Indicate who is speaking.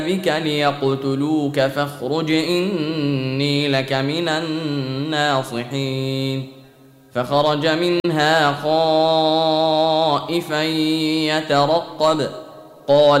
Speaker 1: بك ليقتلوك فاخرج إني لك من الناصحين. فخرج منها خائفا يترقب قال